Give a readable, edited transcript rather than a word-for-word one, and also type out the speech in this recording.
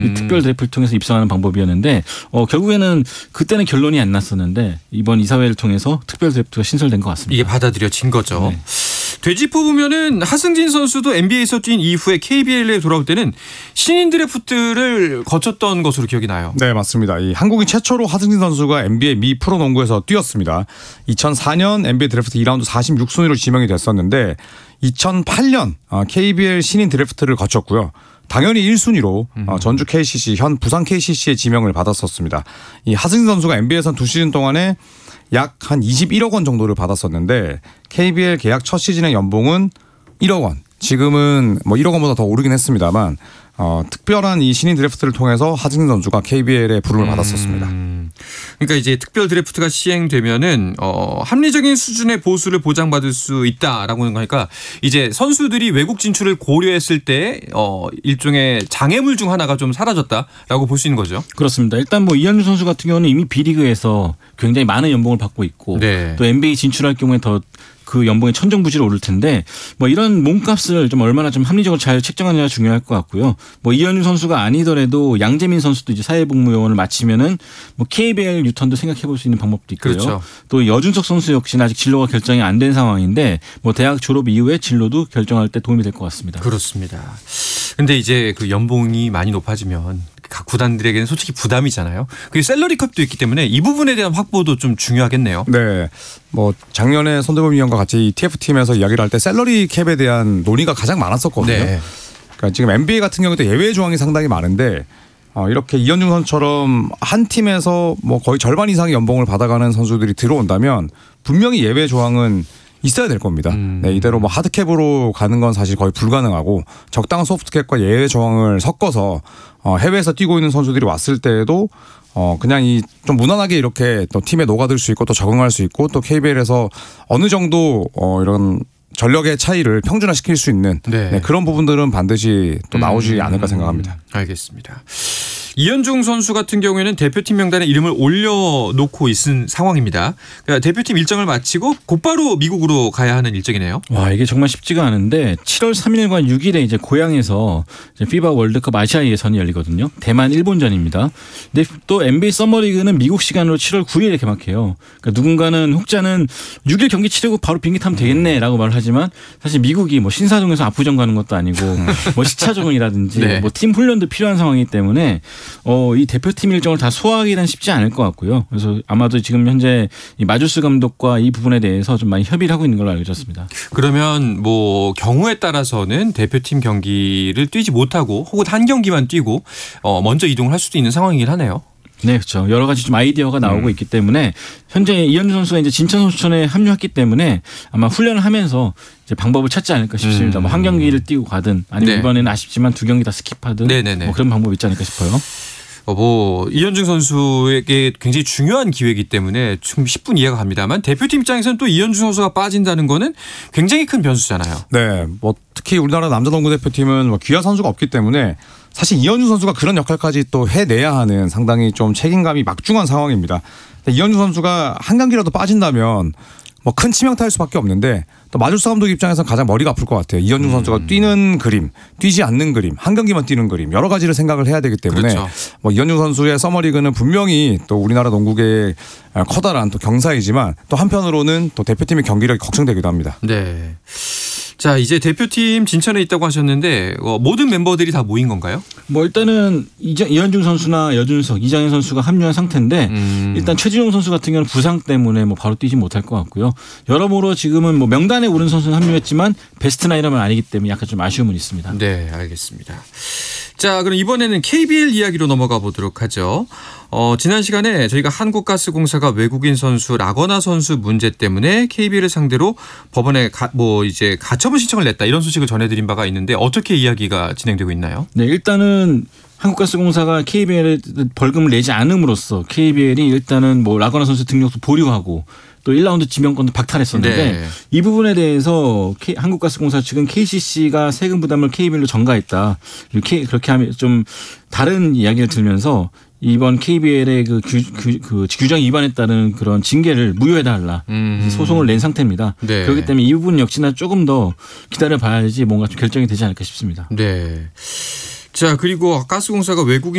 이 특별 드래프트를 통해서 입성하는 방법이었는데 결국에는 그때는 결론이 안 났었는데 이번 이사회를 통해서 특별 드래프트가 신설된 것 같습니다. 이게 받아들여진 거죠. 네. 되짚어 보면은 하승진 선수도 NBA에서 뛴 이후에 KBL에 돌아올 때는 신인 드래프트를 거쳤던 것으로 기억이 나요. 네, 맞습니다. 이 한국인 최초로 하승진 선수가 NBA 미 프로농구에서 뛰었습니다. 2004년 NBA 드래프트 2라운드 46순위로 지명이 됐었는데 2008년 KBL 신인 드래프트를 거쳤고요. 당연히 1순위로 전주 KCC, 현 부산 KCC의 지명을 받았었습니다. 이 하승진 선수가 NBA에선 2시즌 동안에 약 한 21억 원 정도를 받았었는데 KBL 계약 첫 시즌의 연봉은 1억 원. 지금은 뭐 1억 원보다 더 오르긴 했습니다만 특별한 이 신인 드래프트를 통해서 하승진 선수가 KBL에 부름을 받았었습니다. 그러니까 이제 특별 드래프트가 시행되면은 합리적인 수준의 보수를 보장받을 수 있다라고 하는 거니까 이제 선수들이 외국 진출을 고려했을 때 일종의 장애물 중 하나가 좀 사라졌다라고 볼 수 있는 거죠. 그렇습니다. 일단 뭐 이현주 선수 같은 경우는 이미 B리그에서 굉장히 많은 연봉을 받고 있고 네. 또 NBA 진출할 경우에 더 그 연봉이 천정부지로 오를 텐데 뭐 이런 몸값을 좀 얼마나 좀 합리적으로 잘 책정하느냐가 중요할 것 같고요. 뭐 이현주 선수가 아니더라도 양재민 선수도 이제 사회복무요원을 마치면은 뭐 KBL 유턴도 생각해 볼 수 있는 방법도 있고요. 그렇죠. 또 여준석 선수 역시는 아직 진로가 결정이 안 된 상황인데 뭐 대학 졸업 이후에 진로도 결정할 때 도움이 될 것 같습니다. 그렇습니다. 근데 이제 그 연봉이 많이 높아지면 각 구단들에게는 솔직히 부담이잖아요. 그리고 셀러리 컵도 있기 때문에 이 부분에 대한 확보도 좀 중요하겠네요. 네. 뭐 작년에 손대범 위원과 같이 이 TF팀에서 이야기를 할 때 셀러리 캡에 대한 논의가 가장 많았었거든요. 네. 그러니까 지금 NBA 같은 경우도 예외 조항이 상당히 많은데 이렇게 이현중 선수처럼 한 팀에서 뭐 거의 절반 이상의 연봉을 받아가는 선수들이 들어온다면 분명히 예외 조항은 있어야 될 겁니다. 네, 이대로 뭐 하드캡으로 가는 건 사실 거의 불가능하고 적당한 소프트캡과 예외 조항을 섞어서 해외에서 뛰고 있는 선수들이 왔을 때에도 그냥 이 좀 무난하게 이렇게 또 팀에 녹아들 수 있고 또 적응할 수 있고 또 KBL에서 어느 정도 이런 전력의 차이를 평준화시킬 수 있는 네. 그런 부분들은 반드시 또 나오지 않을까 생각합니다. 알겠습니다. 이현중 선수 같은 경우에는 대표팀 명단에 이름을 올려놓고 있는 상황입니다. 그러니까 대표팀 일정을 마치고 곧바로 미국으로 가야 하는 일정이네요. 와, 이게 정말 쉽지가 않은데 7월 3일과 6일에 이제 고향에서 이제 피바 월드컵 아시아 예선이 열리거든요. 대만 일본전입니다. 근데 또 NBA 서머리그는 미국 시간으로 7월 9일에 개막해요. 그러니까 누군가는 혹자는 6일 경기 치르고 바로 비행기 타면 되겠네라고 말을 하지만 사실 미국이 뭐 신사동에서 압구정 가는 것도 아니고 뭐 시차 적응이라든지 네. 뭐 팀 훈련도 필요한 상황이기 때문에 이 대표팀 일정을 다 소화하기는 쉽지 않을 것 같고요. 그래서 아마도 지금 현재 이 마주스 감독과 이 부분에 대해서 좀 많이 협의를 하고 있는 걸로 알려졌습니다. 그러면 뭐 경우에 따라서는 대표팀 경기를 뛰지 못하고 혹은 한 경기만 뛰고 먼저 이동을 할 수도 있는 상황이긴 하네요. 네, 그렇죠. 여러 가지 좀 아이디어가 나오고 있기 때문에 현재 이현주 선수가 이제 진천 선수촌에 합류했기 때문에 아마 훈련을 하면서 이제 방법을 찾지 않을까 싶습니다. 뭐 한 경기를 뛰고 가든 아니면 네. 이번에는 아쉽지만 두 경기 다 스킵하든 네네네. 뭐 그런 방법이 있지 않을까 싶어요. 뭐 이현중 선수에게 굉장히 중요한 기회이기 때문에 좀 10분 이해가 갑니다만 대표팀 입장에서는 또 이현중 선수가 빠진다는 거는 굉장히 큰 변수잖아요. 네, 뭐 특히 우리나라 남자 농구 대표팀은 뭐 귀화 선수가 없기 때문에 사실 이현중 선수가 그런 역할까지 또 해내야 하는 상당히 좀 책임감이 막중한 상황입니다. 이현중 선수가 한 경기라도 빠진다면 뭐 큰 치명타일 수밖에 없는데 또 마주스 감독 입장에서는 가장 머리가 아플 것 같아요. 이현중 선수가 뛰는 그림, 뛰지 않는 그림, 한 경기만 뛰는 그림 여러 가지를 생각을 해야 되기 때문에 그렇죠. 뭐 이현중 선수의 서머리그는 분명히 또 우리나라 농구계의 커다란 또 경사이지만 또 한편으로는 또 대표팀의 경기력이 걱정되기도 합니다. 네. 자, 이제 대표팀 진천에 있다고 하셨는데 모든 멤버들이 다 모인 건가요? 뭐 일단은 이현중 선수나 여준석, 이장현 선수가 합류한 상태인데 일단 최진용 선수 같은 경우는 부상 때문에 뭐 바로 뛰지 못할 것 같고요. 여러모로 지금은 뭐 명단에 오른 선수는 합류했지만 베스트 나인은 아니기 때문에 약간 좀 아쉬움은 있습니다. 네, 알겠습니다. 자, 그럼 이번에는 KBL 이야기로 넘어가 보도록 하죠. 지난 시간에 저희가 한국가스공사가 외국인 선수 라거나 선수 문제 때문에 KBL을 상대로 법원에 이제 가처분 신청을 냈다 이런 소식을 전해드린 바가 있는데 어떻게 이야기가 진행되고 있나요? 네, 일단은 한국가스공사가 KBL에 벌금을 내지 않음으로써 KBL이 일단은 뭐 라거나 선수 등록도 보류하고 또 1라운드 지명권도 박탈했었는데 네. 이 부분에 대해서 한국가스공사 측은 KCC가 세금 부담을 KBL로 전가했다. 그렇게 하면 좀 다른 이야기를 들면서 이번 KBL의 그 규정 위반에 따른 그런 징계를 무효해달라 소송을 낸 상태입니다. 네. 그렇기 때문에 이 부분 역시나 조금 더 기다려봐야지 뭔가 좀 결정이 되지 않을까 싶습니다. 네. 자, 그리고 가스공사가 외국인